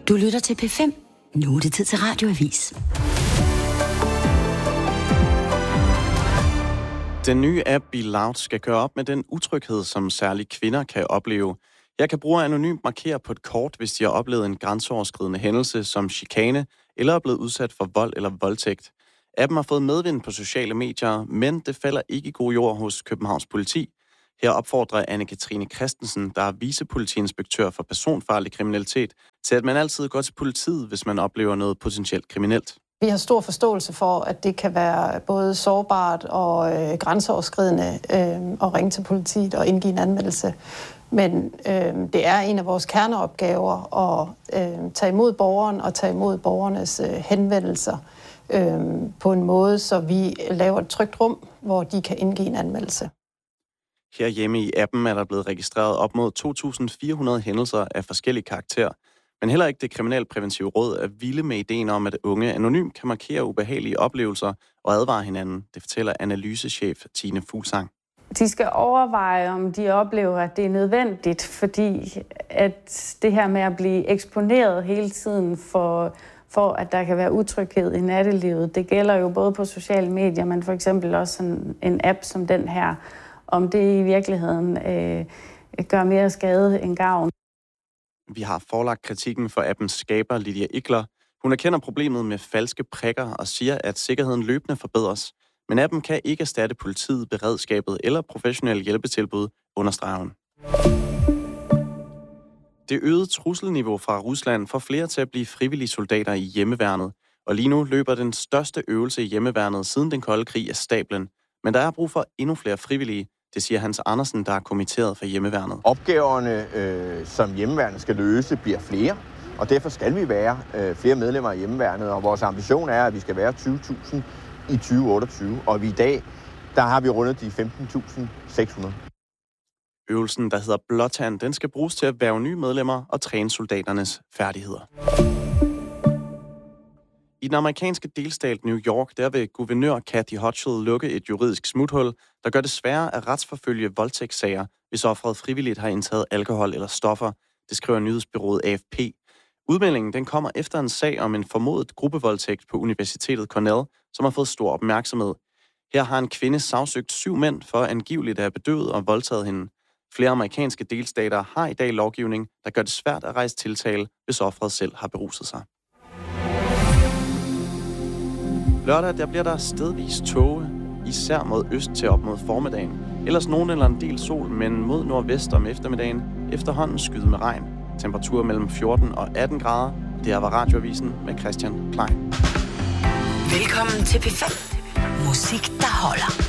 Du lytter til P5. Nu er det tid til Radioavis. Den nye app Be Loud skal gøre op med den utryghed, som særligt kvinder kan opleve. Jeg kan bruge anonymt markere på et kort, hvis de har oplevet en grænseoverskridende hændelse som chikane, eller er blevet udsat for vold eller voldtægt. Appen har fået medvind på sociale medier, men det falder ikke i god jord hos Københavns politi. Her opfordrer Anne-Katrine Christensen, der er vicepolitiinspektør for personfarlig kriminalitet, til at man altid går til politiet, hvis man oplever noget potentielt kriminelt. Vi har stor forståelse for, at det kan være både sårbart og grænseoverskridende at ringe til politiet og indgive en anmeldelse. Men det er en af vores kerneopgaver at tage imod borgeren og tage imod borgernes henvendelser på en måde, så vi laver et trygt rum, hvor de kan indgive en anmeldelse. Herhjemme i appen er der blevet registreret op mod 2.400 hændelser af forskellige karakterer. Men heller ikke det kriminalpræventive råd er vilde med ideen om, at unge anonymt kan markere ubehagelige oplevelser og advare hinanden. Det fortæller analysechef Tine Fuglsang. De skal overveje, om de oplever, at det er nødvendigt, fordi at det her med at blive eksponeret hele tiden for at der kan være utryghed i nattelivet, det gælder jo både på sociale medier, men for eksempel også en app som den her, om det i virkeligheden gør mere skade end gavn. Vi har forelagt kritikken for appens skaber, Lydia Ikler. Hun erkender problemet med falske prikker og siger, at sikkerheden løbende forbedres. Men appen kan ikke erstatte politiet, beredskabet eller professionelle hjælpetilbud, understreger hun. Det øgede trusselniveau fra Rusland får flere til at blive frivillige soldater i hjemmeværnet. Og lige nu løber den største øvelse i hjemmeværnet siden den kolde krig af stablen. Men der er brug for endnu flere frivillige. Det siger Hans Andersen, der er kommitteret for hjemmeværnet. Opgaverne, som hjemmeværnet skal løse, bliver flere, og derfor skal vi være flere medlemmer af hjemmeværnet. Og vores ambition er, at vi skal være 20.000 i 2028, og i dag, der har vi rundet de 15.600. Øvelsen, der hedder Blåtand, den skal bruges til at hverve nye medlemmer og træne soldaternes færdigheder. I den amerikanske delstat New York, der vil guvernør Kathy Hochul lukke et juridisk smuthul, der gør det sværere at retsforfølge voldtægtssager, hvis offeret frivilligt har indtaget alkohol eller stoffer. Det skriver nyhedsbureauet AFP. Udmeldingen den kommer efter en sag om en formodet gruppevoldtægt på Universitetet Cornell, som har fået stor opmærksomhed. Her har en kvinde sagsøgt 7 mænd for angiveligt at have bedøvet og voldtaget hende. Flere amerikanske delstater har i dag lovgivning, der gør det svært at rejse tiltale, hvis offeret selv har beruset sig. Lørdag der bliver der stedvis tåge, især mod øst til op mod formiddagen. Ellers nogen eller en del sol, men mod nordvest om eftermiddagen efterhånden skyde med regn. Temperatur mellem 14 og 18 grader. Det her var Radioavisen med Christian Klein. Velkommen til P5. Musik, der holder.